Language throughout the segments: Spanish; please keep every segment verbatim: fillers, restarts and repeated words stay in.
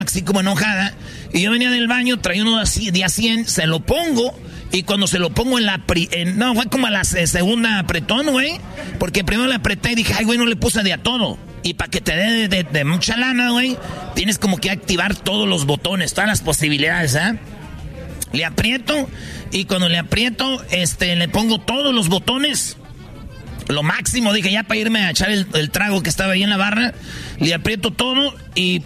así como enojada. Y yo venía del baño, traía uno así de a cien, se lo pongo. Y cuando se lo pongo en la... Pri en, no, fue como a la segunda apretón, güey. Porque primero le apreté y dije, ay, güey, no le puse de a todo. Y para que te dé de, de, de mucha lana, güey, tienes como que activar todos los botones, todas las posibilidades, ¿ah? ¿eh? Le aprieto y cuando le aprieto, este, le pongo todos los botones. Lo máximo, dije, ya para irme a echar el, el trago que estaba ahí en la barra. Le aprieto todo y...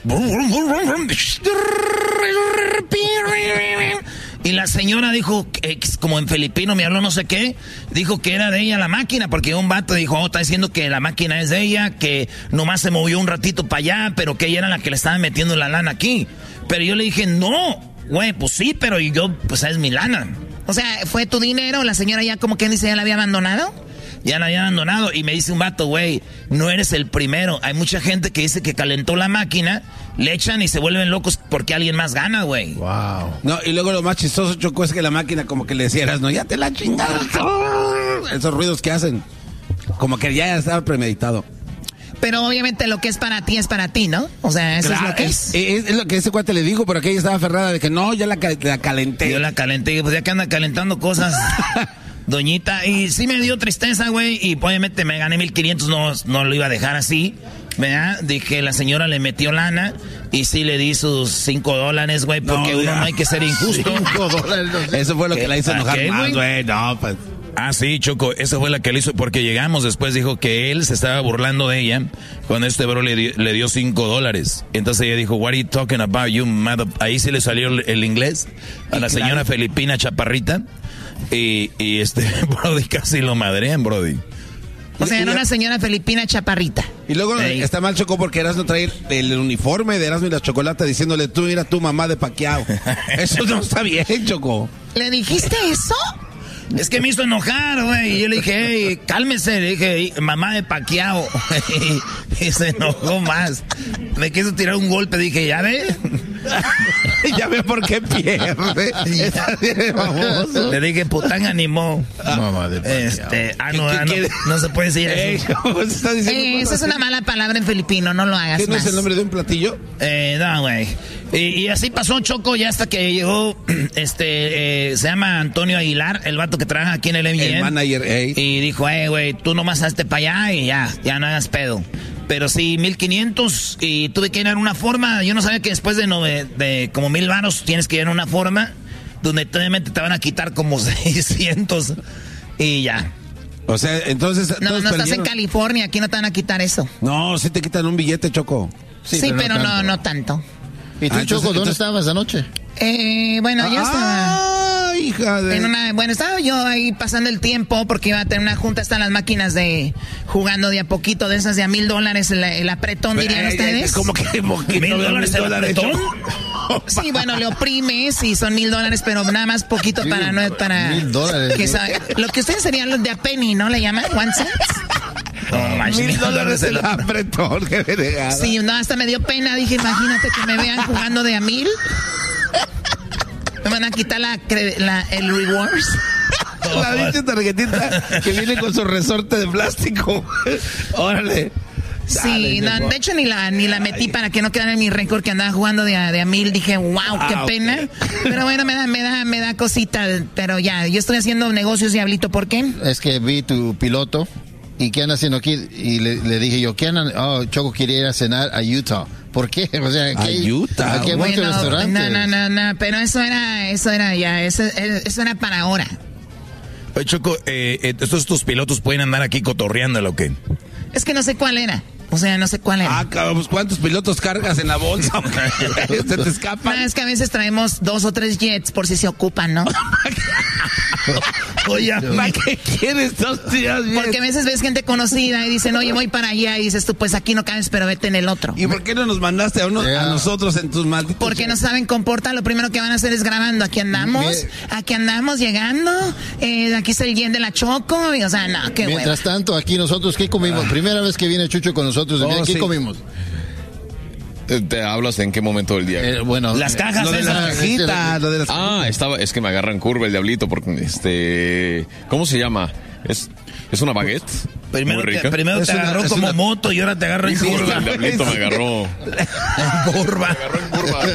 Y la señora dijo, eh, como en filipino me habló no sé qué, dijo que era de ella la máquina, porque un vato dijo, oh, está diciendo que la máquina es de ella, que nomás se movió un ratito para allá, pero que ella era la que le estaba metiendo la lana aquí. Pero yo le dije, no, güey, pues sí, pero yo, pues es mi lana. O sea, ¿fue tu dinero? ¿La señora ya como quien dice ya la había abandonado? Ya la había abandonado y me dice un vato, güey, no eres el primero. Hay mucha gente que dice que calentó la máquina, le echan y se vuelven locos porque alguien más gana, güey. Wow. No, y luego lo más chistoso, Choco, es que la máquina como que le decías, no, ya te la chingaron. Esos ruidos que hacen, como que ya estaba premeditado. Pero obviamente lo que es para ti es para ti, ¿no? O sea, eso claro, es lo que es. Es, es. Es lo que ese cuate le dijo, pero aquella estaba aferrada de que no, ya la, la calenté. Yo la calenté, pues ya que anda calentando cosas... Doñita, y sí me dio tristeza, güey, y obviamente me gané mil quinientos, no, no lo iba a dejar así, ¿verdad? Dije, la señora le metió lana, y sí le di sus cinco dólares, güey, porque no, uno no hay que ser injusto. cinco dólares, no sé. Eso fue lo que la hizo enojar qué, más, güey, no, pues... Ah, sí, Choco, esa fue la que le hizo, porque llegamos después, dijo que él se estaba burlando de ella, cuando este bro le dio, le dio cinco dólares. Entonces ella dijo, what are you talking about, you mother... Ahí sí le salió el, el inglés a la señora claro. Filipina chaparrita. Y, y este, Brody, casi lo madrean, Brody. O sea, era una señora filipina chaparrita. Y luego Ey. está mal, Choco, porque Erasmo trae el uniforme de Erasmo y la Chocolata diciéndole, tú mira tu mamá de Pacquiao. Eso no está bien, Choco. ¿Le dijiste eso? Es que me hizo enojar, güey. Y yo le dije, hey, cálmese. Le dije, mamá de Pacquiao. Y se enojó más. Me quiso tirar un golpe. Dije, ¿ya ve? Ya ve por qué pierde. Le dije, pután animó. Mamá de Pacquiao. Este, ah, no, ah, no, no se puede decir Ey, eso. ¿Cómo se está diciendo? Eh, esa es una mala palabra en filipino. No lo hagas ¿Qué no más. es el nombre de un platillo? Eh, no, güey. Y, y así pasó, Choco, ya hasta que llegó, este, eh, se llama Antonio Aguilar, el vato que trabaja aquí en el M G M. El manager, ey. Y dijo, eh, güey, tú nomás hazte para allá y ya, ya no hagas pedo. Pero sí, mil quinientos y tuve que llenar una forma. Yo no sabía que después de, no, de, de como mil varos tienes que llenar una forma donde obviamente te van a quitar como seiscientos y ya. O sea, entonces... No, no estás en California, aquí no te van a quitar eso. No, sí te quitan un billete, Choco. Sí, sí pero, pero no, no tanto. ¿Y tú, ah, Choco, dónde entonces... estabas anoche? Eh, bueno, ah, yo estaba... Ah, hija de... En una, bueno, estaba yo ahí pasando el tiempo porque iba a tener una junta, están las máquinas de... Jugando de a poquito, de esas de a mil dólares, el, el apretón, pero, dirían eh, ustedes. ¿Cómo que mil dólares el apretón? Sí, bueno, le oprimes y son mil dólares, pero nada más poquito sí, para... no para mil dólares. Que sabe, lo que ustedes serían los de a penny, ¿no? ¿Le llaman? ¿One cent? No, mil dólares el apretón, qué vergada. Sí, no, hasta me dio pena. Dije, imagínate que me vean jugando de a mil. Me van a quitar la, la, el rewards. La dicha tarjetita que viene con su resorte de plástico. Órale. Sí, Dale, no, de hecho ni la ni la metí para que no quedara en mi récord que andaba jugando de a, de a mil. Dije, wow, qué ah, pena. Okay. Pero bueno, me da, me da, me da cosita. Pero ya, yo estoy haciendo negocios, Diablito, ¿por qué? Es que vi tu piloto. ¿Y qué anda haciendo aquí? Y le, le dije yo, ¿qué andan? Oh, Choco quiere ir a cenar a Utah. ¿Por qué? O sea, ¿a Utah? Aquí hay bueno, muchos restaurantes. No, no, no, no, pero eso era, eso era ya, eso, eso era para ahora. Oye, Choco, eh, ¿estos tus pilotos pueden andar aquí cotorreando o qué? Es que no sé cuál era. O sea, no sé cuál era. Ah, cabrón, ¿cuántos pilotos cargas en la bolsa? Se te escapan. No, es que a veces traemos dos o tres jets por si se ocupan, ¿no? Oye, ¿para qué quieres dos días? Porque a veces ves gente conocida y dicen, oye, voy para allá. Y dices tú, pues aquí no cabes, pero vete en el otro. ¿Y por qué no nos mandaste a, uno, yeah. a nosotros en tus malditos? Porque no saben comportar. Lo primero que van a hacer es grabando. Aquí andamos, Me... aquí andamos llegando. Eh, aquí está el yen de la Choco. Y, o sea, no, qué huevo. Mientras tanto, aquí nosotros, ¿qué comimos? Ah. Primera vez que viene Chucho con nosotros. Oh, ¿Qué sí. comimos? ¿Te hablas en qué momento del día? Eh, bueno, las cajas, lo de las cajitas, lo de las Ah, estaba, es que me agarran curva el Diablito porque este, ¿cómo se llama? Es, es una baguette. Primero Muy te, rica. primero te Es una- agarró es como una- moto y ahora te agarra en Sí, curva. el diablito me agarró. En curva. Me agarró en curva.